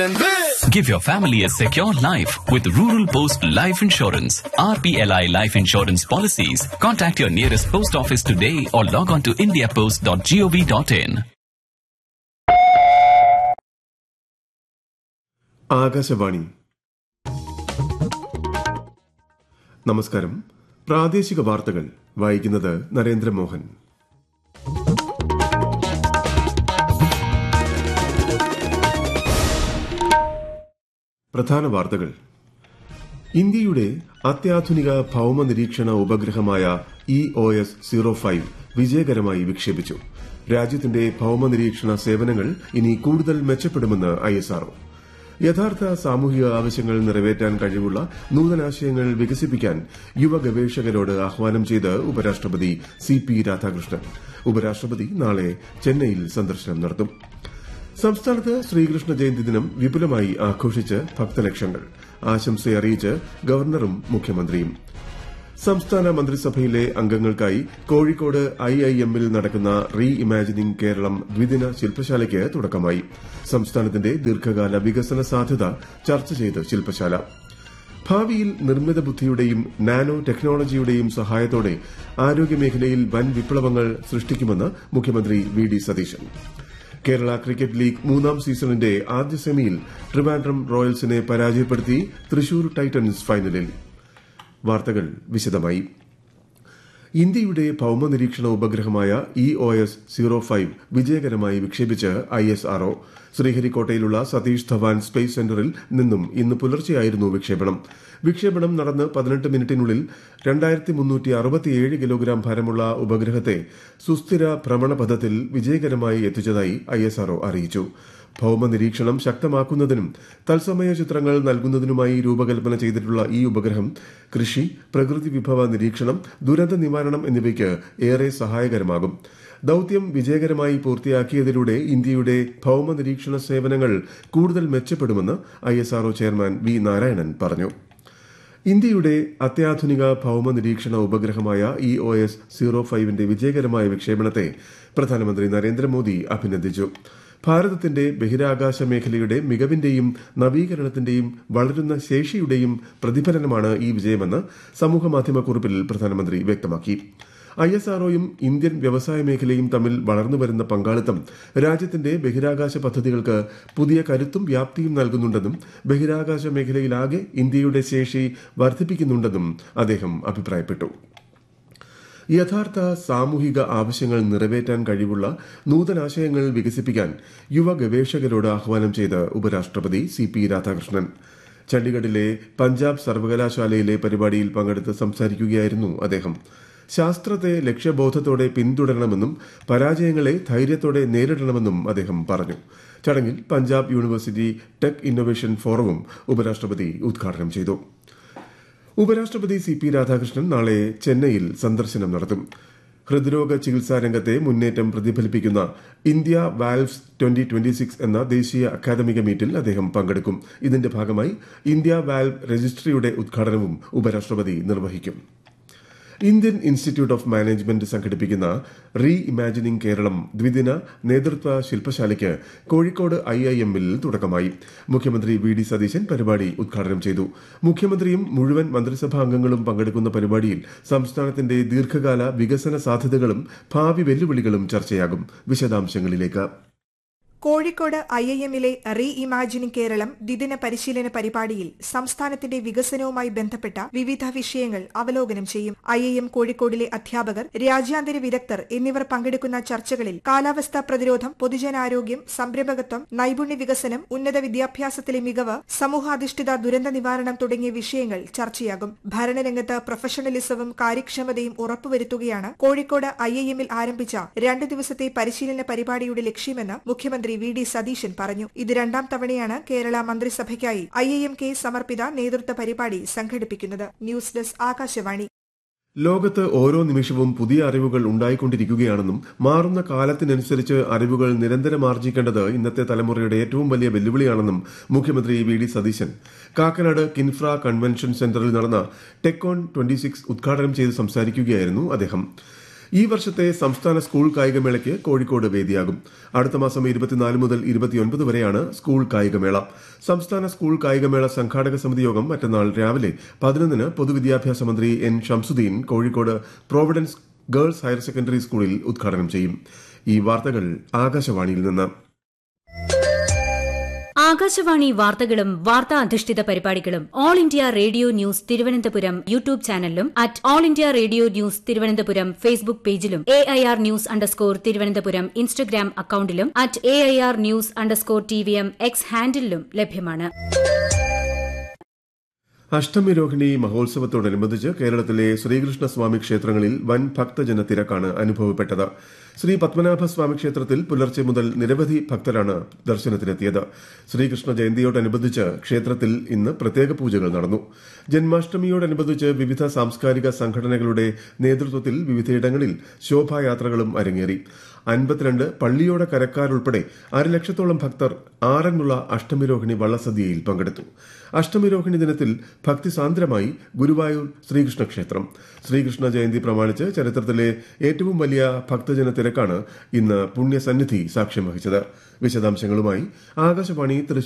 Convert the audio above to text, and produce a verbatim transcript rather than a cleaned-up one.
Give your family a secure life with Rural Post Life Insurance. R P L I Life Insurance Policies. Contact your nearest post office today or log on to india post dot gov dot in. Akashvani. നമസ്കാരം. പ്രാദേശിക വാർത്തകൾ വായിക്കുന്നത് നരേന്ദ്രമോഹൻ. പ്രധാന വാർത്തകൾ. ഇന്ത്യയുടെ അത്യാധുനിക ഭൌമ നിരീക്ഷണ ഉപഗ്രഹമായ E O S zero five വിജയകരമായി വിക്ഷേപിച്ചു. രാജ്യത്തിന്റെ ഭൌമ നിരീക്ഷണ സേവനങ്ങൾ ഇനി കൂടുതൽ മെച്ചപ്പെടുമെന്ന് ഐ എസ് ആർ ഒ. യഥാർത്ഥ സാമൂഹിക ആവശ്യങ്ങൾ നിറവേറ്റാൻ കഴിവുള്ള നൂതനാശയങ്ങൾ വികസിപ്പിക്കാൻ യുവ ഗവേഷകരോട് ആഹ്വാനം ചെയ്ത് ഉപരാഷ്ട്രപതി സി പി രാധാകൃഷ്ണൻ. ഉപരാഷ്ട്രപതി നാളെ ചെന്നൈയിൽ സന്ദർശനം നടത്തും. സംസ്ഥാനത്ത് ശ്രീകൃഷ്ണ ജയന്തി ദിനം വിപുലമായി ആഘോഷിച്ച് ഭക്തലക്ഷങ്ങൾ. ആശംസയറിയിച്ച് ഗവർണറും മുഖ്യമന്ത്രിയും. സംസ്ഥാന മന്ത്രിസഭയിലെ അംഗങ്ങൾക്കായി കോഴിക്കോട് ഐ ഐ എമ്മിൽ നടക്കുന്ന റീ ഇമാജിനിംഗ് കേരളം ദ്വിദിന ശില്പശാലയ്ക്ക് തുടക്കമായി. സംസ്ഥാനത്തിന്റെ ദീർഘകാല വികസന സാധ്യത ചർച്ച ചെയ്ത് ശില്പശാല. ഭാവിയിൽ നിർമ്മിത ബുദ്ധിയുടെയും നാനോ ടെക്നോളജിയുടെയും സഹായത്തോടെ ആരോഗ്യമേഖലയിൽ വൻ വിപ്ലവങ്ങൾ സൃഷ്ടിക്കുമെന്ന് മുഖ്യമന്ത്രി V D Satheesan. Kerala cricket league മൂന്നാം സീസണിന്റെ ആദ്യ സെമിയിൽ ട്രിവാൻഡ്രം റോയൽസിനെ പരാജയപ്പെടുത്തി തൃശൂർ ടൈറ്റൻസ് ഫൈനലിൽ. വാർത്തകൾ വിശദമായി. ഇന്ത്യയുടെ ഭൌമ നിരീക്ഷണ ഉപഗ്രഹമായ E O S zero five വിജയകരമായി വിക്ഷേപിച്ച് I S R O. ശ്രീഹരിക്കോട്ടയിലുള്ള Satheesh Dhawan space സെന്ററിൽ നിന്നും ഇന്ന് പുലർച്ചെയായിരുന്നു വിക്ഷേപണം. വിക്ഷേപണം നടന്ന് പതിനെട്ട് മിനിറ്റിനുള്ളിൽ രണ്ടായിരത്തി മുന്നൂറ്റി അറുപത്തിയേഴ് കിലോഗ്രാം ഭാരമുള്ള ഉപഗ്രഹത്തെ സുസ്ഥിര ഭ്രമണപഥത്തിൽ വിജയകരമായി എത്തിച്ചതായി ഐ എസ് ആർ ഒ അറിയിച്ചു. ഭൌമ നിരീക്ഷണം ശക്തമാക്കുന്നതിനും തത്സമയ ചിത്രങ്ങൾ നൽകുന്നതിനുമായി രൂപകൽപ്പന ചെയ്തിട്ടുള്ള ഈ ഉപഗ്രഹം കൃഷി, പ്രകൃതി വിഭവ നിരീക്ഷണം, ദുരന്ത നിവാരണം എന്നിവയ്ക്ക് ഏറെ സഹായകരമാകും. ദൌത്യം വിജയകരമായി പൂർത്തിയാക്കിയതിലൂടെ ഇന്ത്യയുടെ ഭൌമ നിരീക്ഷണ സേവനങ്ങൾ കൂടുതൽ മെച്ചപ്പെടുമെന്ന് I S R O chairman V Narayanan പറഞ്ഞു. ഇന്ത്യയുടെ അത്യാധുനിക ഭൌമ നിരീക്ഷണ ഉപഗ്രഹമായ ഇ ഒ എസ് സീറോ ഫൈവിന്റെ വിജയകരമായ വിക്ഷേപണത്തെ പ്രധാനമന്ത്രി നരേന്ദ്രമോദി അഭിനന്ദിച്ചു. ഭാരതത്തിന്റെ ബഹിരാകാശ മേഖലയുടെ മികവിന്റെയും നവീകരണത്തിന്റെയും വളരുന്ന ശേഷിയുടെയും പ്രതിഫലനമാണ് ഈ വിജയമെന്ന് സമൂഹമാധ്യമക്കുറിപ്പിൽ പ്രധാനമന്ത്രി വ്യക്തമാക്കി. ഐ എസ് ആർ ഒയും ഇന്ത്യൻ വ്യവസായ മേഖലയും തമ്മിൽ വളർന്നുവരുന്ന പങ്കാളിത്തം രാജ്യത്തിന്റെ ബഹിരാകാശ പദ്ധതികൾക്ക് പുതിയ കരുത്തും വ്യാപ്തിയും നൽകുന്നുണ്ടെന്നും ബഹിരാകാശ മേഖലയിലാകെ ഇന്ത്യയുടെ ശേഷി വർദ്ധിപ്പിക്കുന്നുണ്ടെന്നും അദ്ദേഹം അഭിപ്രായപ്പെട്ടു. യഥാർത്ഥ സാമൂഹിക ആവശ്യങ്ങൾ നിറവേറ്റാൻ കഴിവുള്ള നൂതനാശയങ്ങൾ വികസിപ്പിക്കാൻ യുവ ഗവേഷകരോട് ആഹ്വാനം ചെയ്ത് ഉപരാഷ്ട്രപതി സി പി രാധാകൃഷ്ണൻ. ചണ്ഡിഗഡിലെ പഞ്ചാബ് സർവകലാശാലയിലെ പരിപാടിയിൽ പങ്കെടുത്ത് സംസാരിക്കുകയായിരുന്നു അദ്ദേഹം. ശാസ്ത്രത്തെ ലക്ഷ്യബോധത്തോടെ പിന്തുടരണമെന്നും പരാജയങ്ങളെ ധൈര്യത്തോടെ നേരിടണമെന്നും അദ്ദേഹം പറഞ്ഞു. ചടങ്ങിൽ പഞ്ചാബ് യൂണിവേഴ്സിറ്റി ടെക് ഇന്നൊവേഷൻ ഫോറവും ഉപരാഷ്ട്രപതി ഉദ്ഘാടനം ചെയ്തു. ഉപരാഷ്ട്രപതി സി പി രാധാകൃഷ്ണൻ നാളെ ചെന്നൈയിൽ സന്ദർശനം നടത്തും. ഹൃദ്രോഗ ചികിത്സാ രംഗത്തെ മുന്നേറ്റം പ്രതിഫലിപ്പിക്കുന്ന India valves twenty twenty six എന്ന ദേശീയ അക്കാദമിക മീറ്റിൽ അദ്ദേഹം പങ്കെടുക്കും. ഇതിന്റെ ഭാഗമായി ഇന്ത്യ വാൽവ് രജിസ്ട്രിയുടെ ഉദ്ഘാടനവും ഉപരാഷ്ട്രപതി നിർവഹിക്കും. ഇന്ത്യൻ ഇൻസ്റ്റിറ്റ്യൂട്ട് ഓഫ് മാനേജ്മെന്റ് സംഘടിപ്പിക്കുന്ന റീ ഇമാജിനിംഗ് കേരളം ദ്വിദിന നേതൃത്വ ശില്പശാലയ്ക്ക് കോഴിക്കോട് ഐ ഐ എമ്മിൽ തുടക്കമായി. മുഖ്യമന്ത്രി വി ഡി സതീശൻ പരിപാടി ഉദ്ഘാടനം ചെയ്തു. മുഖ്യമന്ത്രിയും മുഴുവൻ മന്ത്രിസഭാ അംഗങ്ങളും പങ്കെടുക്കുന്ന പരിപാടിയിൽ സംസ്ഥാനത്തിന്റെ ദീർഘകാല വികസന സാധ്യതകളും ഭാവി വെല്ലുവിളികളും ചർച്ചയാകും. വിശദാംശങ്ങളിലേക്ക്. കോഴിക്കോട് ഐ ഐ എമ്മിലെ റീ ഇമാജിനിംഗ് കേരളം ദ്വിദിന പരിശീലന പരിപാടിയിൽ സംസ്ഥാനത്തിന്റെ വികസനവുമായി ബന്ധപ്പെട്ട വിവിധ വിഷയങ്ങൾ അവലോകനം ചെയ്യും. ഐ ഐ എം കോഴിക്കോടിലെ അധ്യാപകർ, രാജ്യാന്തര വിദഗ്ധർ എന്നിവർ പങ്കെടുക്കുന്ന ചർച്ചകളിൽ കാലാവസ്ഥാ പ്രതിരോധം, പൊതുജനാരോഗ്യം, സംരംഭകത്വം, നൈപുണ്യ വികസനം, ഉന്നത വിദ്യാഭ്യാസത്തിലെ മികവ്, സമൂഹാധിഷ്ഠിത ദുരന്ത നിവാരണം തുടങ്ങിയ വിഷയങ്ങൾ ചർച്ചയാകും. ഭരണരംഗത്ത് പ്രൊഫഷണലിസവും കാര്യക്ഷമതയും ഉറപ്പുവരുത്തുകയാണ് കോഴിക്കോട് ഐ ഐ എമ്മിൽ ആരംഭിച്ച രണ്ടു ദിവസത്തെ പരിശീലന പരിപാടിയുടെ ലക്ഷ്യമെന്ന് മുഖ്യമന്ത്രി വി ഡി സതീശൻ പറഞ്ഞു. ഇത് രണ്ടാം തവണയാണ് Kerala മന്ത്രിസഭയ്ക്കായി I I M K സമർപ്പിത നേതൃത്വ പരിപാടി സംഘടിപ്പിക്കുന്നത്. News desk Akashvani. ലോകത്ത് ഓരോ നിമിഷവും പുതിയ അറിവുകൾ ഉണ്ടായിക്കൊണ്ടിരിക്കുകയാണെന്നും മാറുന്ന കാലത്തിനനുസരിച്ച് അറിവുകൾ നിരന്തരം ആർജിക്കേണ്ടത് ഇന്നത്തെ തലമുറയുടെ ഏറ്റവും വലിയ വെല്ലുവിളിയാണെന്നും മുഖ്യമന്ത്രി V D Satheesan Kakkanad KINFRA convention സെന്ററിൽ നടന്ന ടെക്കോൺ ട്വന്റി സിക്സ് ഉദ്ഘാടനം ചെയ്ത് സംസാരിക്കുകയായിരുന്നു അദ്ദേഹം. ഈ വർഷത്തെ സംസ്ഥാന സ്കൂൾ കായികമേളയ്ക്ക് കോഴിക്കോട് വേദിയാകും. അടുത്ത മാസം ഇരുപത്തിനാല് മുതൽ ഇരുപത്തിയൊൻപത് വരെയാണ് സ്കൂൾ കായികമേള. സംസ്ഥാന സ്കൂൾ കായികമേള സംഘാടക സമിതി യോഗം മറ്റന്നാൾ രാവിലെ പതിനൊന്നിന് പൊതുവിദ്യാഭ്യാസ മന്ത്രി N Shamsuddin Kozhikode Providence girls higher secondary സ്കൂളിൽ ഉദ്ഘാടനം ചെയ്യും. ഈ വാർത്തകൾ ആകാശവാണിയിൽ നിന്ന്. ആകാശവാണി വാർത്തകളും വാർത്താ അധിഷ്ഠിത പരിപാടികളും all India radio news Thiruvananthapuram YouTube ചാനലിലും at all India radio news Thiruvananthapuram Facebook പേജിലും A I R news underscore Thiruvananthapuram Instagram അക്കൌണ്ടിലും at A I R news underscore T V M X ഹാൻഡിലും ലഭ്യമാണ്. അഷ്ടമി രോഹിണി മഹോത്സവത്തോടനുബന്ധിച്ച് കേരളത്തിലെ ശ്രീകൃഷ്ണസ്വാമി ക്ഷേത്രങ്ങളിൽ വൻ ഭക്തജന തിരക്കാണ് അനുഭവപ്പെട്ടത്. ശ്രീ പത്മനാഭസ്വാമി ക്ഷേത്രത്തിൽ പുലർച്ചെ മുതൽ നിരവധി ഭക്തരാണ് ദർശനത്തിനെത്തിയത്. ശ്രീകൃഷ്ണ ജയന്തിയോടനുബന്ധിച്ച് ക്ഷേത്രത്തിൽ ഇന്ന് പ്രത്യേക പൂജകൾ നടന്നു. ജന്മാഷ്ടമിയോടനുബന്ധിച്ച് വിവിധ സാംസ്കാരിക സംഘടനകളുടെ നേതൃത്വത്തിൽ വിവിധയിടങ്ങളിൽ ശോഭായാത്രകളും അരങ്ങേറി. അൻപത്തിരണ്ട് പള്ളിയോട കരക്കാരുൾപ്പെടെ അരലക്ഷത്തോളം ഭക്തർ ആറന്മുള അഷ്ടമിരോഹിണി വള്ളസദ്യയിൽ പങ്കെടുത്തു. അഷ്ടമിരോഹിണി ദിനത്തിൽ ഭക്തിസാന്ദ്രമായി ഗുരുവായൂർ ശ്രീകൃഷ്ണ ക്ഷേത്രം. ശ്രീകൃഷ്ണ ജയന്തി പ്രമാണിച്ച് ചരിത്രത്തിലെ ഏറ്റവും വലിയ ഭക്തജന തിരക്കാണ് ഇന്ന് പുണ്യസന്നിധി സാക്ഷ്യം വഹിച്ചത്. വിശദാംശങ്ങളുമായി ആകാശവാണി തൃശൂർ